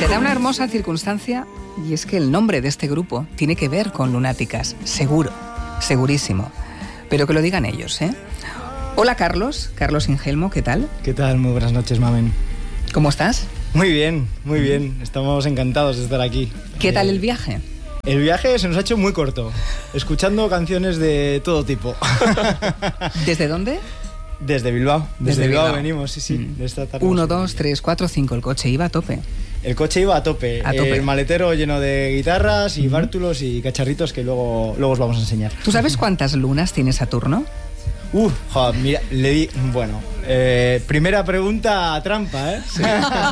Se da una hermosa circunstancia y es que el nombre de este grupo tiene que ver con lunáticas, seguro, segurísimo. Pero que lo digan ellos, ¿eh? Hola Carlos Ingelmo, ¿qué tal? ¿Qué tal? Muy buenas noches, Mamen. ¿Cómo estás? Muy bien. Estamos encantados de estar aquí. ¿Qué tal el viaje? El viaje se nos ha hecho muy corto, escuchando canciones de todo tipo. ¿Desde dónde? Desde Bilbao. Desde Bilbao venimos, sí. De esta tarde 1, 2, 3, 4, 5. El coche iba a tope. El coche iba a tope. El maletero lleno de guitarras y bártulos y cacharritos que luego os vamos a enseñar. ¿Tú sabes cuántas lunas tiene Saturno? Mira, bueno, primera pregunta trampa, ¿eh? Sí.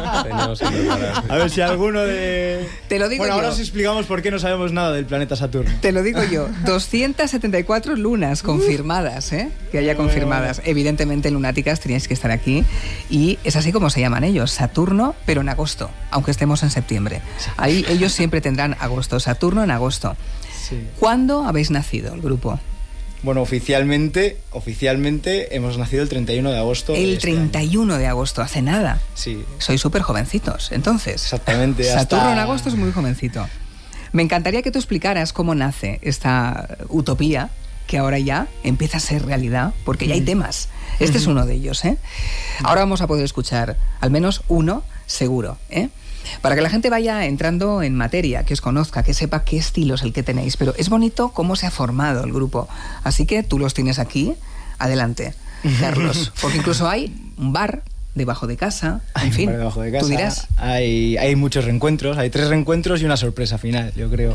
A ver si alguno de... Te lo digo bueno, yo. ahora os explicamos por qué no sabemos nada del planeta Saturno. Te lo digo yo, 274 lunas confirmadas, ¿eh? Que haya confirmadas. Evidentemente, lunáticas, teníais que estar aquí. Y es así como se llaman ellos, Saturno, pero en agosto, aunque estemos en septiembre. Ahí ellos siempre tendrán agosto, Saturno en agosto. Sí. ¿Cuándo habéis nacido, el grupo? Bueno, oficialmente hemos nacido el 31 de agosto. El 31 de agosto, hace nada. Sí. Sois súper jovencitos, entonces. Exactamente. Saturno en agosto es muy jovencito. Me encantaría que tú explicaras cómo nace esta utopía que ahora ya empieza a ser realidad, porque ya hay temas. Este es uno de ellos, ¿eh? Ahora vamos a poder escuchar al menos uno seguro, ¿eh? Para que la gente vaya entrando en materia, que os conozca, que sepa qué estilo es el que tenéis. Pero es bonito cómo se ha formado el grupo. Así que tú los tienes aquí. Adelante, Carlos. Porque incluso hay un bar debajo de casa. En fin, debajo de casa. Tú dirás. Hay muchos reencuentros. Hay 3 reencuentros y una sorpresa final, yo creo.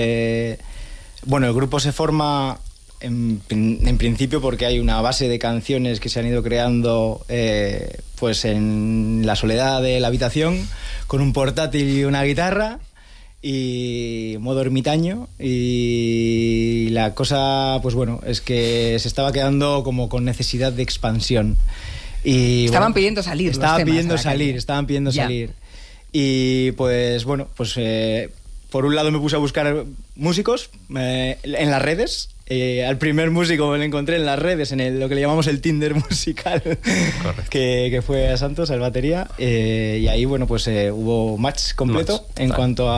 Bueno, el grupo se forma... En principio porque hay una base de canciones que se han ido creando pues en la soledad de la habitación, con un portátil y una guitarra y modo ermitaño, y la cosa pues bueno es que se estaba quedando como con necesidad de expansión y estaban pidiendo salir. Estaban pidiendo salir y pues bueno, pues por un lado me puse a buscar músicos en las redes. Al primer músico me lo encontré en las redes, en lo que le llamamos el Tinder musical, que fue a Santos, al batería, y ahí bueno pues hubo match completo en cuanto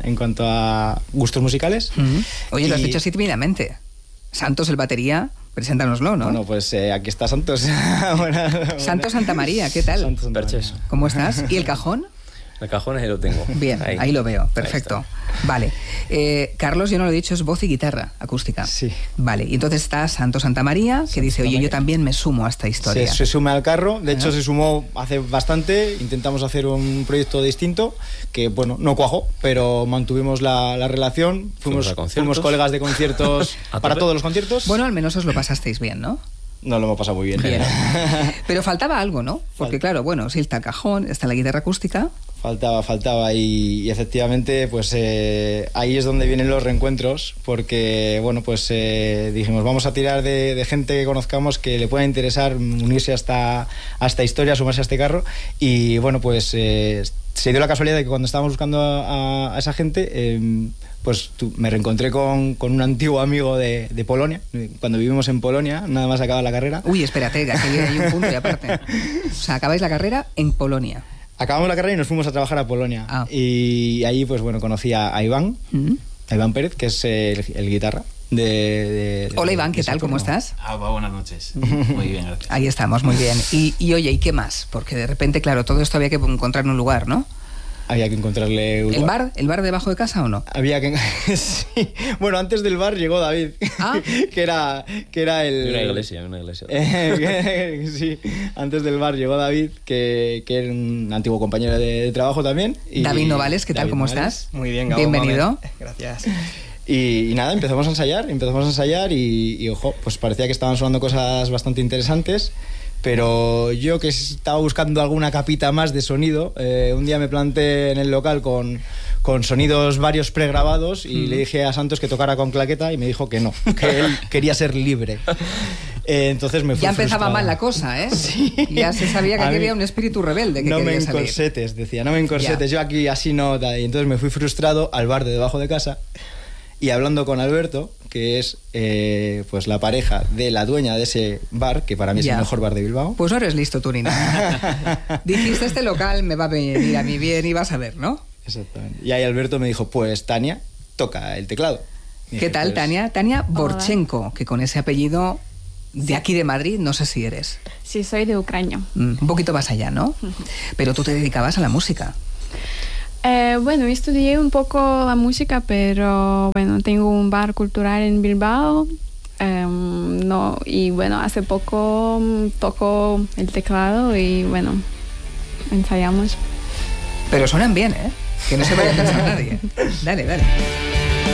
a gustos musicales. Oye, lo has dicho así tímidamente. Santos, el batería, preséntanoslo, ¿no? Bueno, pues aquí está Santos. Santos Santa María, ¿qué tal? Santos Santa María. ¿Cómo estás? ¿Y el cajón? El cajón ahí lo tengo. Bien, ahí lo veo, perfecto. Vale. Carlos, yo no lo he dicho, es voz y guitarra acústica. Sí. Vale, y entonces está Santo Santa María, que dice, oye, yo también me sumo a esta historia. Se suma al carro, de hecho se sumó hace bastante, intentamos hacer un proyecto distinto, que bueno, no cuajó, pero mantuvimos la relación, fuimos colegas de conciertos para todos los conciertos. Bueno, al menos os lo pasasteis bien, ¿no? Nos lo hemos pasado muy bien. Pero faltaba algo, ¿no? Porque claro, bueno, sí está el cajón, está la guitarra acústica. Faltaba y efectivamente pues ahí es donde vienen los reencuentros, porque bueno pues dijimos vamos a tirar de gente que conozcamos que le pueda interesar unirse a esta historia, sumarse a este carro, y bueno pues se dio la casualidad de que cuando estábamos buscando a esa gente pues me reencontré con un antiguo amigo de Polonia, cuando vivimos en Polonia, nada más acaba la carrera. Uy, espérate, que aquí hay un punto y aparte. O sea, acabáis la carrera en Polonia. Acabamos la carrera y nos fuimos a trabajar a Polonia. Y ahí, pues bueno, conocí a Iván, a Iván Pérez, que es el guitarra de Hola Iván, ¿qué tal? ¿Cómo estás? Buenas noches. Muy bien, gracias. Ahí estamos, muy bien. Y oye, ¿y qué más? Porque de repente, claro, todo esto había que encontrar en un lugar, ¿no? Había que encontrarle un lugar. ¿El bar debajo de casa o no? Había que... Sí. Bueno, antes del bar llegó David, que era el... Una iglesia. Sí, antes del bar llegó David, que era un antiguo compañero de trabajo también. Y David Novales, ¿qué tal? David ¿Cómo Novales. estás? Muy bien, Gabo. Bienvenido. Mame. Gracias. Y nada, empezamos a ensayar y ojo, pues parecía que estaban sonando cosas bastante interesantes. Pero yo, que estaba buscando alguna capita más de sonido, un día me planté en el local con sonidos varios pregrabados y le dije a Santos que tocara con claqueta y me dijo que no, que él quería ser libre. Entonces me fui Ya empezaba frustrado. mal la cosa, ¿eh? Sí. Ya se sabía que aquí había un espíritu rebelde que no quería me salir. encorsetes, decía, no me encorsetes, yo aquí así no. Y entonces me fui frustrado al bar de debajo de casa y hablando con Alberto, que es pues la pareja de la dueña de ese bar, que para mí es el mejor bar de Bilbao. Pues no eres listo tú ni nada. Dijiste, este local me va a venir a mí bien y vas a ver, ¿no? Exactamente. Y ahí Alberto me dijo, pues Tania, toca el teclado. Y ¿Qué dije, tal, pues, Tania? Tania Borchenko, que con ese apellido de aquí de Madrid, no sé si eres. Sí, soy de Ucrania. Un poquito más allá, ¿no? Pero tú te dedicabas a la música. Bueno, estudié un poco la música, pero bueno, tengo un bar cultural en Bilbao. No, y bueno, hace poco toco el teclado y bueno, ensayamos. Pero suenan bien, ¿eh? Que no se vaya a pensar nadie. Dale, dale.